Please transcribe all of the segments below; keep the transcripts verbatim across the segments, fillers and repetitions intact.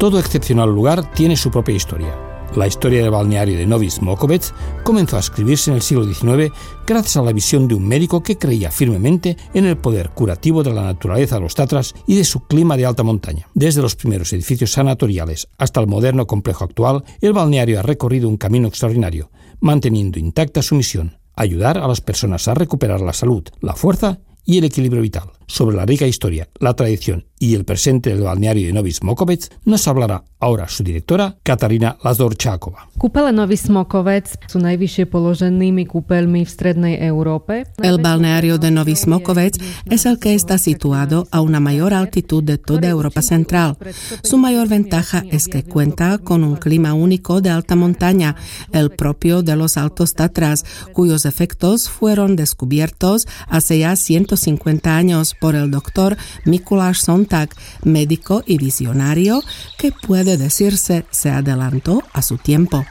Todo excepcional lugar tiene su propia historia. La historia del balneario de Novi Smokovec comenzó a escribirse en el siglo diecinueve gracias a la visión de un médico que creía firmemente en el poder curativo de la naturaleza de los Tatras y de su clima de alta montaña. Desde los primeros edificios sanatoriales hasta el moderno complejo actual, el balneario ha recorrido un camino extraordinario, manteniendo intacta su misión: ayudar a las personas a recuperar la salud, la fuerza y el equilibrio vital. Sobre la rica historia, la tradición y el presente del balneario de Novi Smokovec nos hablará ahora su directora, Katarína Lazorčáková. Kúpele Novi Smokovec sú najvyššie položenými kúpeľmi v strednej Európe. El balneario de Novi Smokovec es el que está situado a una mayor altitud de toda Europa Central. Su mayor ventaja es que cuenta con un clima único de alta montaña, el propio de los Altos Tatras, cuyos efectos fueron descubiertos hace ya ciento cincuenta años por el doctor Mikuláš Sontag, médico y visionario que puede decirse se adelantó a su tiempo.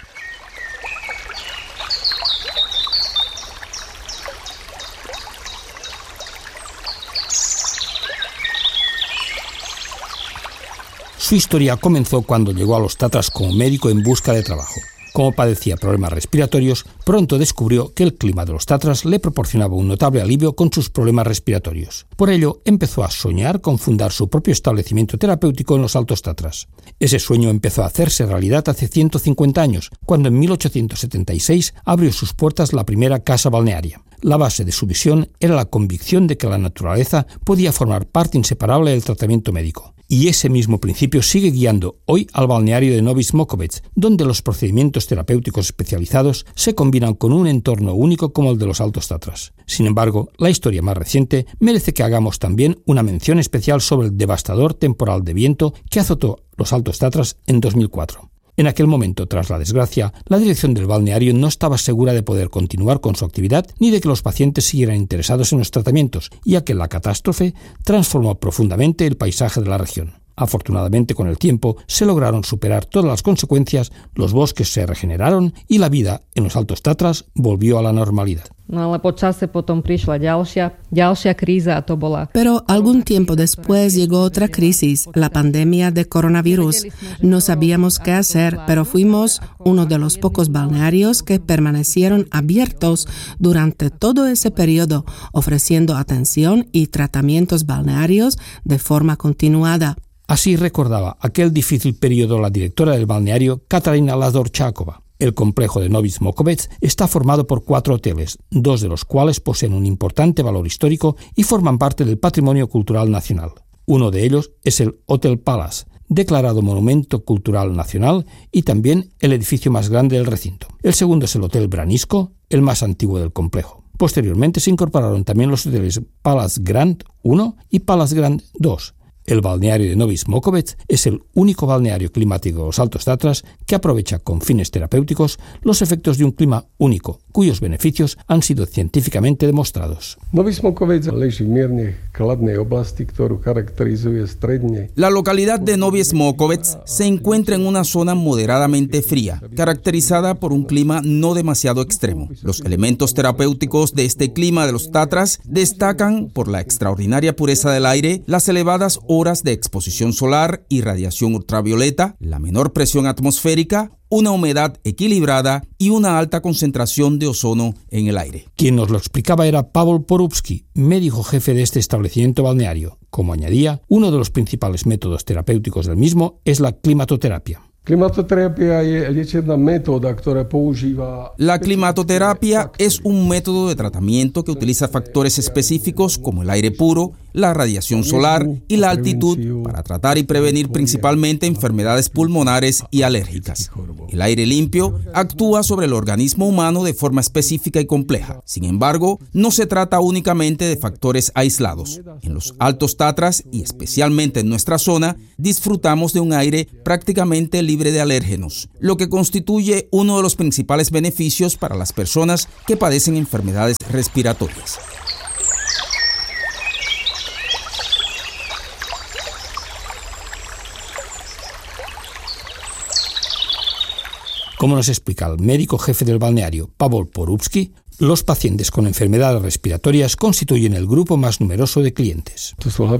Su historia comenzó cuando llegó a los Tatras como médico en busca de trabajo. Como padecía problemas respiratorios, pronto descubrió que el clima de los Tatras le proporcionaba un notable alivio con sus problemas respiratorios. Por ello, empezó a soñar con fundar su propio establecimiento terapéutico en los Altos Tatras. Ese sueño empezó a hacerse realidad hace ciento cincuenta años, cuando en mil ochocientos setenta y seis abrió sus puertas la primera casa balnearia. La base de su visión era la convicción de que la naturaleza podía formar parte inseparable del tratamiento médico. Y ese mismo principio sigue guiando hoy al balneario de Novi Smokovec, donde los procedimientos terapéuticos especializados se combinan con un entorno único como el de los Altos Tatras. Sin embargo, la historia más reciente merece que hagamos también una mención especial sobre el devastador temporal de viento que azotó los Altos Tatras en dos mil cuatro. En aquel momento, tras la desgracia, la dirección del balneario no estaba segura de poder continuar con su actividad ni de que los pacientes siguieran interesados en los tratamientos, ya que la catástrofe transformó profundamente el paisaje de la región. Afortunadamente, con el tiempo, se lograron superar todas las consecuencias, los bosques se regeneraron y la vida en los Altos Tatras volvió a la normalidad. Pero algún tiempo después llegó otra crisis, la pandemia de coronavirus. No sabíamos qué hacer, pero fuimos uno de los pocos balnearios que permanecieron abiertos durante todo ese periodo, ofreciendo atención y tratamientos balnearios de forma continuada. Así recordaba aquel difícil periodo la directora del balneario, Katarína Lazorčáková. El complejo de Novi Smokovec está formado por cuatro hoteles, dos de los cuales poseen un importante valor histórico y forman parte del patrimonio cultural nacional. Uno de ellos es el Hotel Palace, declarado Monumento Cultural Nacional, y también el edificio más grande del recinto. El segundo es el Hotel Branisko, el más antiguo del complejo. Posteriormente se incorporaron también los hoteles Palace Grand uno y Palace Grand dos. El balneario de Novi Smokovec es el único balneario climático de los Altos Tatras que aprovecha con fines terapéuticos los efectos de un clima único, cuyos beneficios han sido científicamente demostrados. La localidad de Novi Smokovec se encuentra en una zona moderadamente fría, caracterizada por un clima no demasiado extremo. Los elementos terapéuticos de este clima de los Tatras destacan por la extraordinaria pureza del aire, las elevadas horas de exposición solar y radiación ultravioleta, la menor presión atmosférica, una humedad equilibrada y una alta concentración de ozono en el aire. Quien nos lo explicaba era Pavel Porubsky, médico jefe de este establecimiento balneario. Como añadía, uno de los principales métodos terapéuticos del mismo es la climatoterapia. La climatoterapia es un método de tratamiento que utiliza factores específicos como el aire puro, la radiación solar y la altitud para tratar y prevenir principalmente enfermedades pulmonares y alérgicas. El aire limpio actúa sobre el organismo humano de forma específica y compleja. Sin embargo, no se trata únicamente de factores aislados. En los Altos Tatras y especialmente en nuestra zona, disfrutamos de un aire prácticamente libre libre de alérgenos, lo que constituye uno de los principales beneficios para las personas que padecen enfermedades respiratorias. Como nos explica el médico jefe del balneario, Pavel Porubsky, Los pacientes con enfermedades respiratorias constituyen el grupo más numeroso de clientes.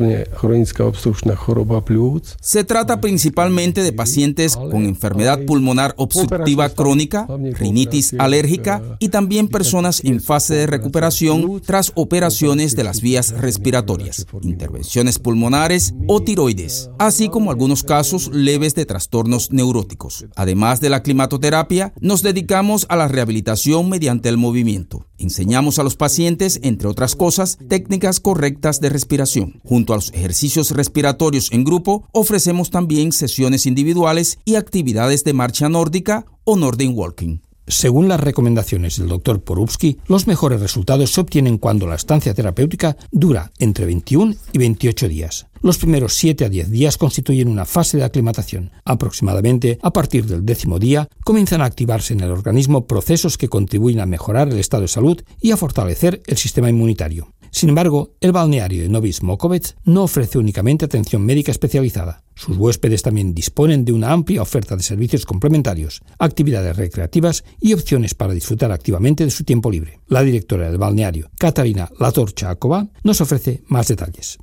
Se trata principalmente de pacientes con enfermedad pulmonar obstructiva crónica, rinitis alérgica y también personas en fase de recuperación tras operaciones de las vías respiratorias, intervenciones pulmonares o tiroides, así como algunos casos leves de trastornos neuróticos. Además de la climatoterapia, nos dedicamos a la rehabilitación mediante el movimiento. Enseñamos a los pacientes, entre otras cosas, técnicas correctas de respiración. Junto a los ejercicios respiratorios en grupo, ofrecemos también sesiones individuales y actividades de marcha nórdica o Nordic Walking. Según las recomendaciones del doctor Porubsky, los mejores resultados se obtienen cuando la estancia terapéutica dura entre veintiuno y veintiocho días. Los primeros siete a diez días constituyen una fase de aclimatación. Aproximadamente a partir del décimo día comienzan a activarse en el organismo procesos que contribuyen a mejorar el estado de salud y a fortalecer el sistema inmunitario. Sin embargo, el balneario de Novi Smokovec no ofrece únicamente atención médica especializada. Sus huéspedes también disponen de una amplia oferta de servicios complementarios, actividades recreativas y opciones para disfrutar activamente de su tiempo libre. La directora del balneario, Katarina Latorčáková, nos ofrece más detalles.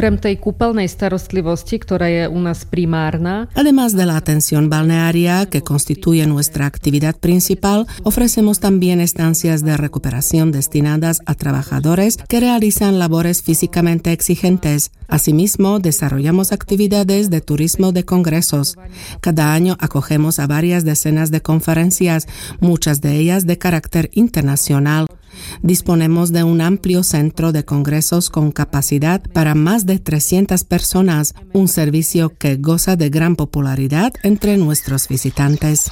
Además de la atención balnearia, que constituye nuestra actividad principal, ofrecemos también estancias de recuperación destinadas a trabajadores que realizan labores físicamente exigentes. Asimismo, desarrollamos actividades de turismo de congresos. Cada año acogemos a varias decenas de conferencias, muchas de ellas de carácter internacional. Disponemos de un amplio centro de congresos con capacidad para más de trescientas personas, un servicio que goza de gran popularidad entre nuestros visitantes.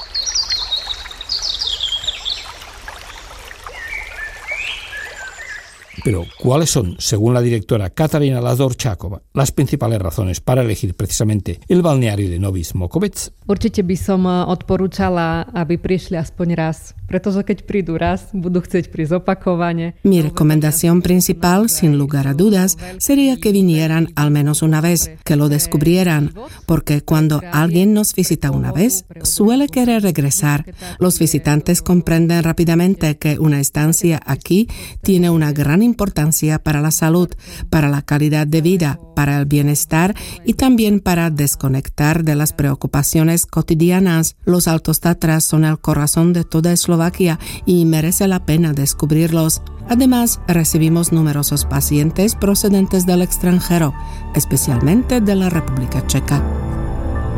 Pero, ¿cuáles son, según la directora Katarina Latorčáková, las principales razones para elegir precisamente el balneario de Novi Smokovec? Určite by som odporúčala, aby prišli aspoň raz, pretože keď prídu raz, budú chcieť prísť opakovane. Mi recomendación principal, sin lugar a dudas, sería que vinieran al menos una vez, que lo descubrieran, porque cuando alguien nos visita una vez, suele querer regresar. Los visitantes comprenden rápidamente que una estancia aquí tiene una gran importancia para la salud, para la calidad de vida, para el bienestar y también para desconectar de las preocupaciones cotidianas. Los Altos Tatras son el corazón de toda Eslovaquia y merece la pena descubrirlos. Además, recibimos numerosos pacientes procedentes del extranjero, especialmente de la República Checa.